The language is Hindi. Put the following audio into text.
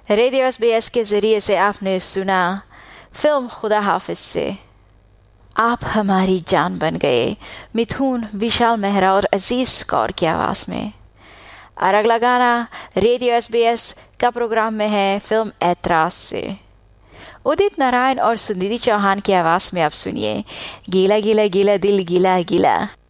रेडियो SBS के जरिए से आपने सुना फिल्म खुदा हाफिज से आप हमारी जान बन गए, मिथुन, विशाल मेहरा और अजीज कौर की आवाज में। और अगला गाना रेडियो SBS का प्रोग्राम में है फिल्म ऐतराज से। उदित नारायण और सुनिधि चौहान की आवाज में आप सुनिए गीला गीला गीला दिल गीला गीला।